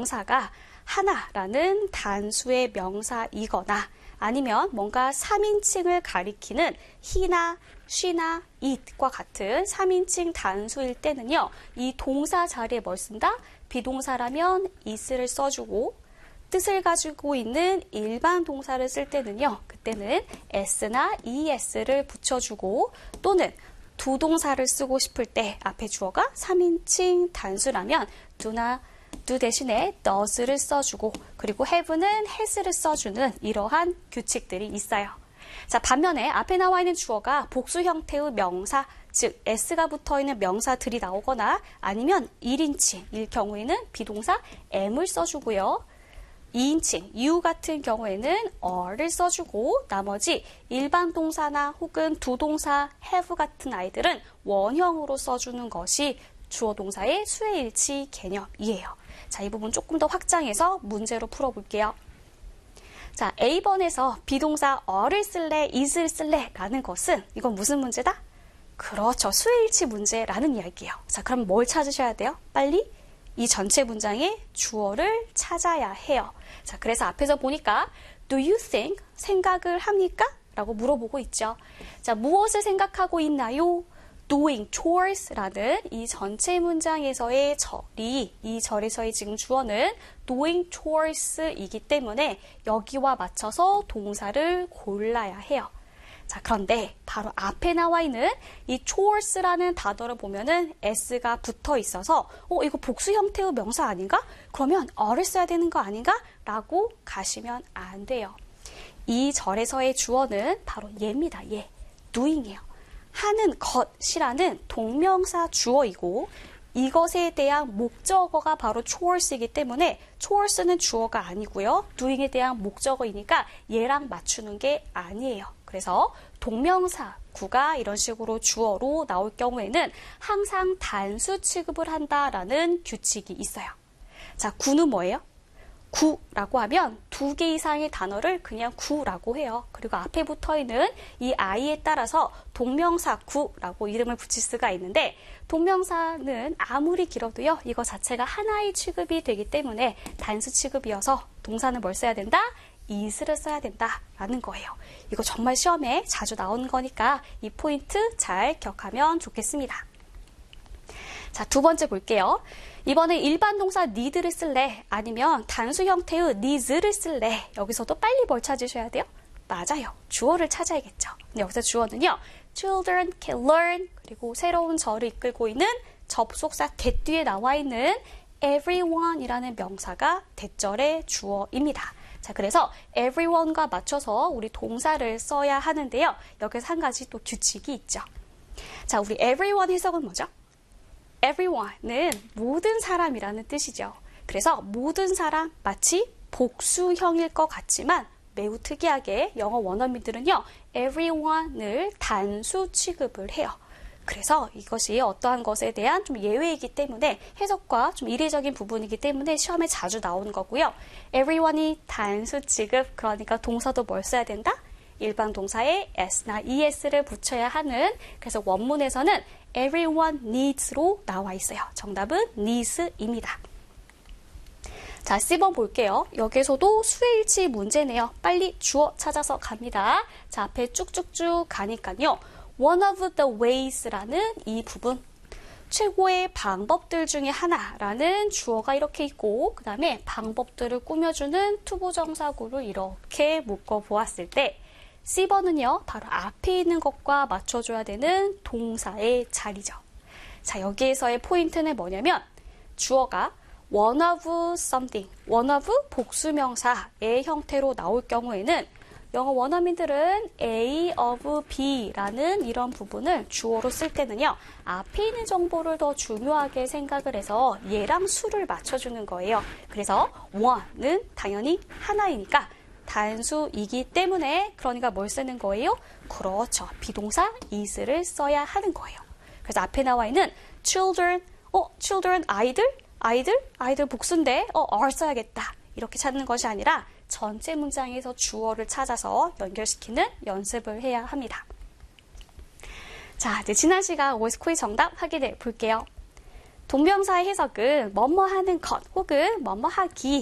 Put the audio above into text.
명사가 하나라는 단수의 명사이거나 아니면 뭔가 3인칭을 가리키는 he나 she나 it과 같은 3인칭 단수일 때는요. 이 동사 자리에 뭘 쓴다? 비동사라면 is를 써주고 뜻을 가지고 있는 일반 동사를 쓸 때는요. 그때는 s나 es를 붙여주고 또는 두 동사를 쓰고 싶을 때 앞에 주어가 3인칭 단수라면 do 대신에 does를 써주고 그리고 have는 has를 써주는 이러한 규칙들이 있어요. 자, 반면에 앞에 나와 있는 주어가 복수 형태의 명사, 즉 s가 붙어있는 명사들이 나오거나 아니면 1인칭일 경우에는 비동사 am을 써주고요. 2인칭, you 같은 경우에는 are를 써주고 나머지 일반 동사나 혹은 두 동사 have 같은 아이들은 원형으로 써주는 것이 주어 동사의 수혜일치 개념이에요. 자, 이 부분 조금 더 확장해서 문제로 풀어볼게요. 자, A번에서 비동사 are를 쓸래, is를 쓸래 라는 것은 이건 무슨 문제다? 그렇죠. 수혜일치 문제라는 이야기예요. 자, 그럼 뭘 찾으셔야 돼요? 빨리 이 전체 문장의 주어를 찾아야 해요. 자, 그래서 앞에서 보니까 do you think? 생각을 합니까? 라고 물어보고 있죠. 자, 무엇을 생각하고 있나요? doing chores라는 이 전체 문장에서의 절이, 이 절에서의 지금 주어는 doing chores이기 때문에 여기와 맞춰서 동사를 골라야 해요. 자, 그런데 바로 앞에 나와 있는 이 chores라는 단어를 보면은 s가 붙어 있어서 이거 복수 형태의 명사 아닌가? 그러면 어를 써야 되는 거 아닌가? 라고 가시면 안 돼요. 이 절에서의 주어는 바로 얘입니다. 얘. doing이에요. 하는 것이라는 동명사 주어이고 이것에 대한 목적어가 바로 chores이기 때문에 chores는 주어가 아니고요. doing에 대한 목적어이니까 얘랑 맞추는 게 아니에요. 그래서 동명사 구가 이런 식으로 주어로 나올 경우에는 항상 단수 취급을 한다라는 규칙이 있어요. 자, 구는 뭐예요? 구라고 하면 두 개 이상의 단어를 그냥 구라고 해요. 그리고 앞에 붙어있는 이 i에 따라서 동명사 구라고 이름을 붙일 수가 있는데 동명사는 아무리 길어도요. 이거 자체가 하나의 취급이 되기 때문에 단수 취급이어서 동사는 뭘 써야 된다? is를 써야 된다라는 거예요. 이거 정말 시험에 자주 나오는 거니까 이 포인트 잘 기억하면 좋겠습니다. 자, 두 번째 볼게요. 이번에 일반 동사 need를 쓸래? 아니면 단수 형태의 needs를 쓸래? 여기서도 빨리 뭘 찾으셔야 돼요? 맞아요. 주어를 찾아야겠죠. 근데 여기서 주어는요. children can learn 그리고 새로운 절을 이끌고 있는 접속사 get 뒤에 나와 있는 everyone이라는 명사가 대절의 주어입니다. 자, 그래서 everyone과 맞춰서 우리 동사를 써야 하는데요. 여기서 한 가지 또 규칙이 있죠. 자, 우리 everyone 해석은 뭐죠? everyone은 모든 사람이라는 뜻이죠. 그래서 모든 사람 마치 복수형일 것 같지만 매우 특이하게 영어 원어민들은요. everyone을 단수 취급을 해요. 그래서 이것이 어떠한 것에 대한 좀 예외이기 때문에 해석과 좀 이례적인 부분이기 때문에 시험에 자주 나오는 거고요. everyone이 단수 취급, 그러니까 동사도 뭘 써야 된다? 일반 동사에 s나 es를 붙여야 하는, 그래서 원문에서는 everyone needs로 나와 있어요. 정답은 needs입니다. 자, C번 볼게요. 여기에서도 수혜일치 문제네요. 빨리 주어 찾아서 갑니다. 자, 앞에 쭉쭉쭉 가니까요. One of the ways라는 이 부분, 최고의 방법들 중에 하나라는 주어가 이렇게 있고 그 다음에 방법들을 꾸며주는 투부정사구를 이렇게 묶어보았을 때 C번은요, 바로 앞에 있는 것과 맞춰줘야 되는 동사의 자리죠. 자, 여기에서의 포인트는 뭐냐면 주어가 one of something, one of 복수명사의 형태로 나올 경우에는 영어 원어민들은 A of B라는 이런 부분을 주어로 쓸 때는요. 앞에 있는 정보를 더 중요하게 생각을 해서 얘랑 수를 맞춰주는 거예요. 그래서 one은 당연히 하나이니까 단수이기 때문에 그러니까 뭘 쓰는 거예요? 그렇죠. 비동사 is를 써야 하는 거예요. 그래서 앞에 나와 있는 children, children 아이들 복수인데 are 써야겠다. 이렇게 찾는 것이 아니라 전체 문장에서 주어를 찾아서 연결시키는 연습을 해야 합니다. 자, 이제 지난 시간 OS 코의 정답 확인해 볼게요. 동명사의 해석은 뭐뭐 하는 것 혹은 뭐뭐 하기